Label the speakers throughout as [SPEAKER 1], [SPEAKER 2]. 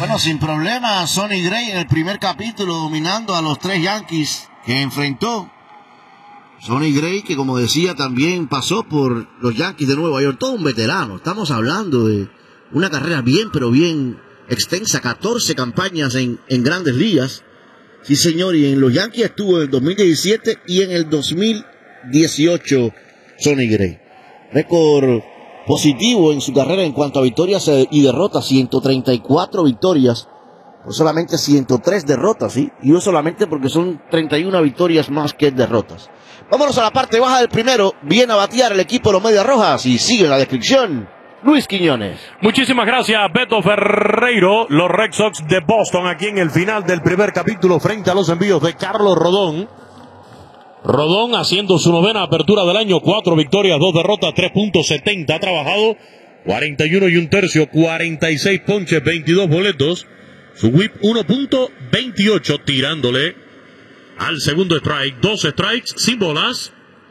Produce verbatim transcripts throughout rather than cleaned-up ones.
[SPEAKER 1] Bueno, sin problema, Sonny Gray en el primer capítulo dominando a los tres Yankees que enfrentó. Sonny Gray, que como decía también pasó por los Yankees de Nueva York, todo un veterano. Estamos hablando de una carrera bien, pero bien extensa, catorce campañas en, en grandes ligas. Sí, señor, y en los Yankees estuvo en el dos mil diecisiete y en el dos mil dieciocho Sonny Gray. Récord positivo en su carrera en cuanto a victorias y derrotas, ciento treinta y cuatro victorias por solamente ciento tres derrotas, ¿sí? Y no solamente porque son treinta y una victorias más que derrotas. Vámonos a la parte baja del primero. Viene a batear el equipo de los Medias Rojas y sigue en la descripción Luis Quiñones.
[SPEAKER 2] Muchísimas gracias, Beto Ferreiro. Los Red Sox de Boston aquí en el final del primer capítulo frente a los envíos de Carlos Rodón. Rodón haciendo su novena apertura del año, cuatro victorias, dos derrotas, tres punto setenta. Ha trabajado cuarenta y uno y un tercio, cuarenta y seis ponches, veintidós boletos. Su whip uno punto veintiocho, tirándole al segundo strike. Dos strikes sin bolas.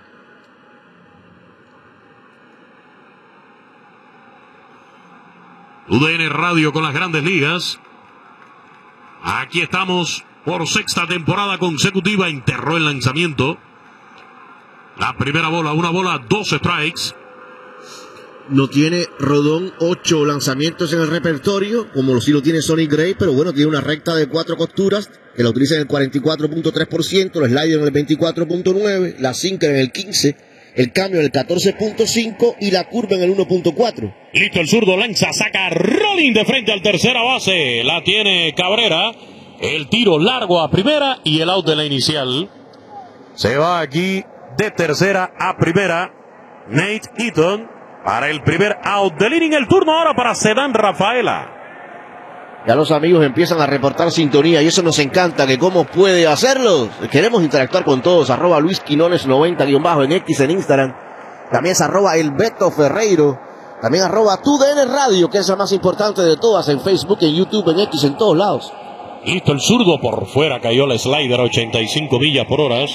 [SPEAKER 2] U D N Radio con las Grandes Ligas. Aquí estamos por sexta temporada consecutiva. Enterró el lanzamiento. La primera bola, una bola, dos strikes.
[SPEAKER 1] No tiene Rodón ocho lanzamientos en el repertorio, como sí lo tiene Sonny Gray, pero bueno, tiene una recta de cuatro costuras, que la utiliza en el cuarenta y cuatro punto tres por ciento, el slider en el veinticuatro punto nueve por ciento, la sinker en el quince por ciento, el cambio en el catorce punto cinco por ciento y la curva en el uno punto cuatro por ciento.
[SPEAKER 2] Listo, el zurdo lanza, saca Rolling de frente al tercera base. La tiene Cabrera. El tiro largo a primera y el out de la inicial. Se va aquí de tercera a primera Nate Eaton para el primer out del inning. El turno ahora para Cedán Rafaela.
[SPEAKER 1] Ya los amigos empiezan a reportar sintonía y eso nos encanta. ¿Que cómo puede hacerlo? Queremos interactuar con todos. Arroba Luis Quinones noventa guión bajo en X en Instagram. También es arroba el Beto Ferreiro. También arroba Tu D N Radio, que es la más importante de todas, en Facebook, en YouTube, en X, en todos lados.
[SPEAKER 2] Listo, el zurdo por fuera, cayó el slider a ochenta y cinco millas por hora.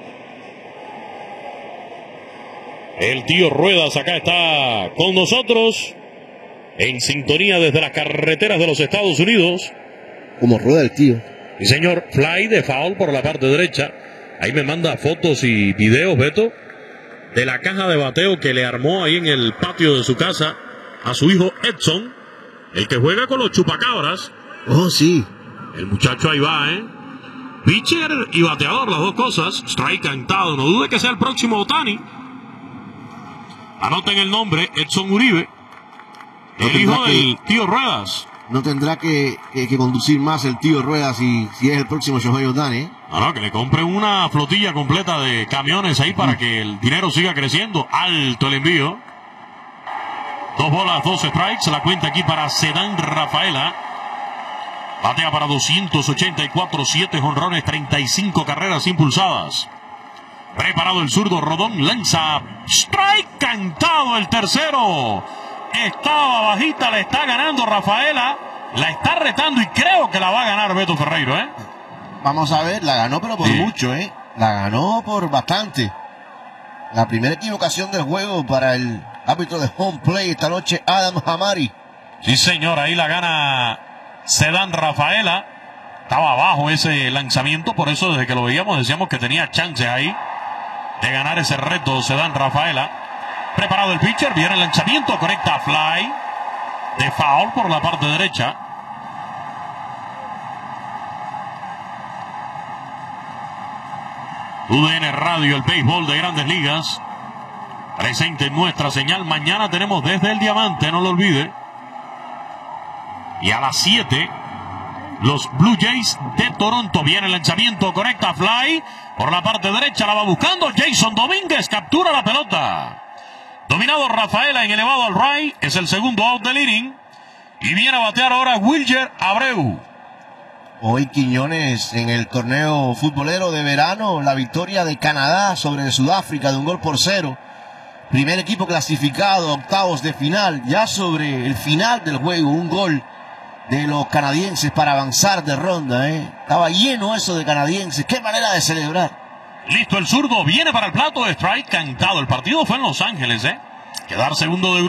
[SPEAKER 2] El tío Ruedas acá está con nosotros, en sintonía desde las carreteras de los Estados Unidos.
[SPEAKER 1] Como rueda el tío.
[SPEAKER 2] Y señor, fly de foul por la parte derecha. Ahí me manda fotos y videos, Beto, de la caja de bateo que le armó ahí en el patio de su casa a su hijo Edson, el que juega con los chupacabras.
[SPEAKER 1] Oh, sí.
[SPEAKER 2] El muchacho ahí va, ¿eh? Pitcher y bateador, las dos cosas. Strike cantado, no dude que sea el próximo Ohtani. Anoten el nombre, Edson Uribe,
[SPEAKER 1] no
[SPEAKER 2] el hijo
[SPEAKER 1] que,
[SPEAKER 2] del tío Ruedas.
[SPEAKER 1] No tendrá que, que, que conducir más el tío Ruedas si, si es el próximo Shohei Ohtani, ¿eh?
[SPEAKER 2] No, no, que le compren una flotilla completa de camiones ahí para mm. que el dinero siga creciendo. Alto el envío. Dos bolas, dos strikes. La cuenta aquí para Cedán Rafaela. Batea para doscientos ochenta y cuatro, siete jonrones, treinta y cinco carreras impulsadas. Preparado el zurdo, Rodón lanza. Strike cantado el tercero. Estaba bajita, le está ganando Rafaela. La está retando y creo que la va a ganar Beto Ferreiro, ¿eh?
[SPEAKER 1] Vamos a ver, la ganó pero por sí. mucho, ¿eh? La ganó por bastante. La primera equivocación del juego para el árbitro de home play esta noche, Adam Hamari.
[SPEAKER 2] Sí, señor, ahí la gana Cedán Rafaela. Estaba abajo ese lanzamiento, por eso desde que lo veíamos decíamos que tenía chances ahí de ganar ese reto Cedán Rafaela. Preparado el pitcher, viene el lanzamiento, conecta fly de foul por la parte derecha. U D N Radio, el béisbol de Grandes Ligas, presente en nuestra señal. Mañana tenemos Desde el Diamante, no lo olvide. Y a las siete, los Blue Jays de Toronto. Viene el lanzamiento, conecta fly por la parte derecha, la va buscando Jason Domínguez, captura la pelota. Dominado Rafaela en elevado al right, es el segundo out del inning. Y viene a batear ahora Wilyer Abreu.
[SPEAKER 1] Hoy Quiñones en el torneo futbolero de verano, la victoria de Canadá sobre Sudáfrica de un gol por cero. Primer equipo clasificado, octavos de final, ya sobre el final del juego, un gol de los canadienses para avanzar de ronda, ¿eh? Estaba lleno eso de canadienses, qué manera de celebrar.
[SPEAKER 2] Listo el zurdo, viene para el plato de strike cantado. El partido fue en Los Ángeles, ¿eh? Quedar segundo de